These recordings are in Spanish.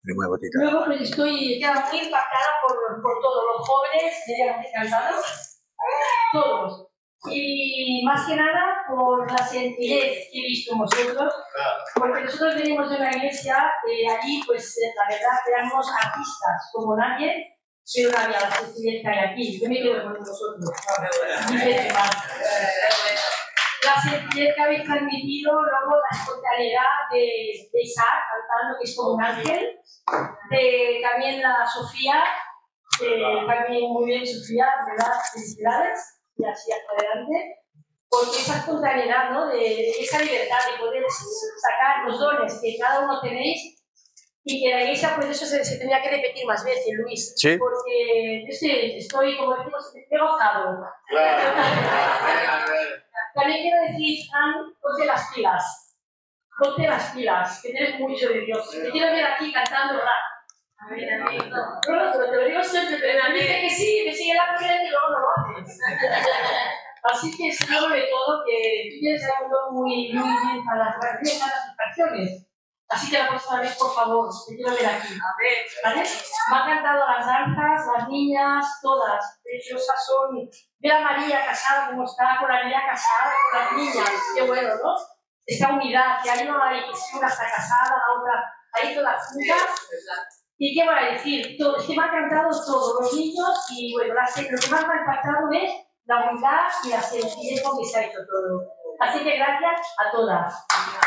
Luego pues estoy muy impactada por todos los jóvenes de cansados, todos. Y más que nada por la sencillez que he visto en vosotros, porque nosotros venimos de una iglesia, allí pues la verdad éramos artistas como nadie, pero no había la sencillez que hay aquí. Yo me quedo con vosotros. La sencillez que habéis transmitido, luego la espontaneidad de Isaac cantando, que es como un ángel, de también la Sofía, también muy bien Sofía, ¿verdad? Felicidades. Y así hacia adelante, porque esa espontaneidad, ¿no? de esa libertad de poder sacar los dones que cada uno tenéis, y que la iglesia, pues eso se tendría que repetir más veces, Luis, ¿Sí? Porque estoy, como decimos, he gozado. También quiero decir, Ann, ponte las pilas, que tienes mucho de Dios. Te quiero ver aquí cantando rap. No, pero te lo digo siempre, pero me dice que sí, que sigue la corriente y luego no lo haces. Así que seguro de todo que tú tienes algo muy bien para las canciones. Así que la próxima vez, por favor, te quiero ver aquí. ¿Vale? Me han cantado las danzas, las niñas, todas. Preciosas son. Ver a María casada como está, con la niña casada, con las niñas. Qué bueno, ¿no? Esta unidad, que hay una que una está casada, la otra, ahí todas juntas. ¿Y qué voy a decir? Todo, es que me han cantado todos los niños y bueno, lo que más me ha impactado es la humildad y la sencillez con que se ha hecho todo. Así que gracias a todas.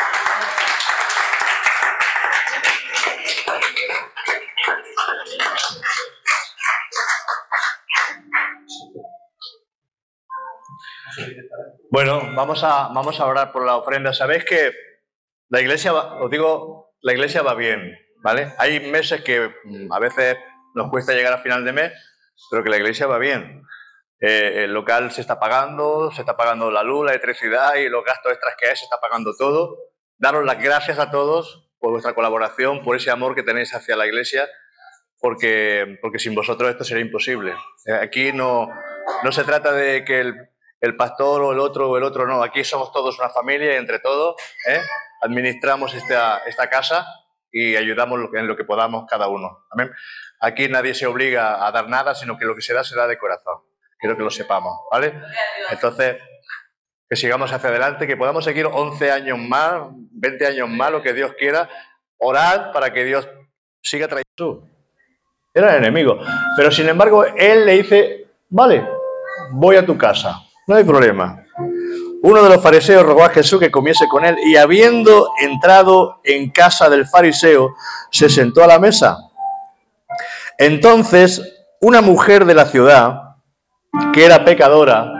Bueno, vamos a orar por la ofrenda. Sabéis que la iglesia, os digo, la iglesia va bien, ¿vale? Hay meses que a veces nos cuesta llegar a final de mes, pero que la iglesia va bien. El local se está pagando la luz, la electricidad y los gastos extras que hay, se está pagando todo. Daros las gracias a todos por vuestra colaboración, por ese amor que tenéis hacia la iglesia, porque sin vosotros esto sería imposible. Aquí no se trata de que el pastor o el otro no. Aquí somos todos una familia y entre todos administramos esta casa y ayudamos en lo que podamos cada uno. ¿Amén? Aquí nadie se obliga a dar nada, sino que lo que se da de corazón. Quiero que lo sepamos, ¿vale? Entonces, que sigamos hacia adelante, que podamos seguir 11 años más, 20 años más, lo que Dios quiera. Orad para que Dios siga trayendo. Era el enemigo. Pero sin embargo, él le dice, vale, voy a tu casa, no hay problema. Uno de los fariseos rogó a Jesús que comiese con él y habiendo entrado en casa del fariseo, se sentó a la mesa. Entonces, una mujer de la ciudad, que era pecadora.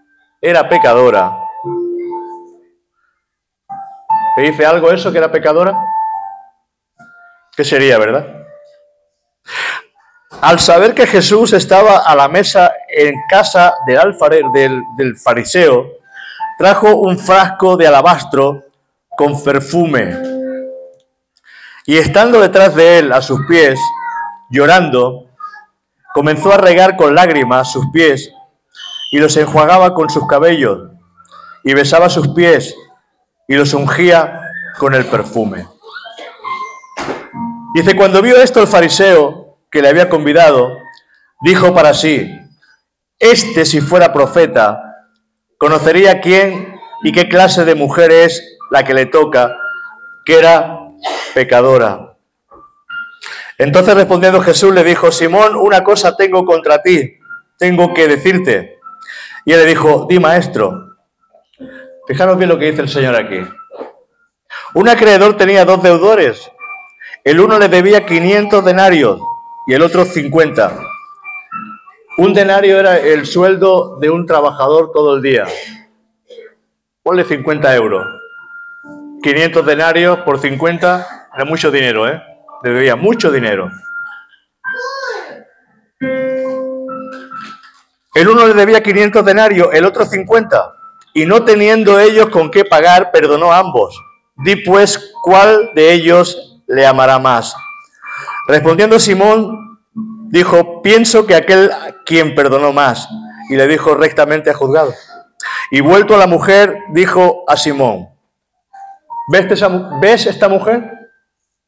¿Te dice algo eso, que era pecadora? ¿Qué sería, verdad? Al saber que Jesús estaba a la mesa en casa del fariseo, trajo un frasco de alabastro con perfume. Y estando detrás de él, a sus pies, llorando, comenzó a regar con lágrimas sus pies y los enjuagaba con sus cabellos y besaba sus pies y los ungía con el perfume. Dice, cuando vio esto el fariseo que le había convidado, dijo para sí, este si fuera profeta, conocería quién y qué clase de mujer es la que le toca, que era pecadora. Entonces respondiendo Jesús le dijo, Simón, una cosa tengo contra ti, tengo que decirte. Y él le dijo, di maestro. Fijaros bien lo que dice el Señor aquí. Un acreedor tenía 2 deudores. El uno le debía 500 denarios y el otro 50. Un denario era el sueldo de un trabajador todo el día. Ponle 50 euros. 500 denarios por 50 era mucho dinero, ¿eh? Le debía mucho dinero. El uno le debía 500 denarios, el otro 50. Y no teniendo ellos con qué pagar, perdonó a ambos. Di pues, ¿cuál de ellos le amará más? Respondiendo Simón, dijo, pienso que aquel quien perdonó más. Y le dijo rectamente al juzgado. Y vuelto a la mujer, dijo a Simón, ¿ves esta mujer?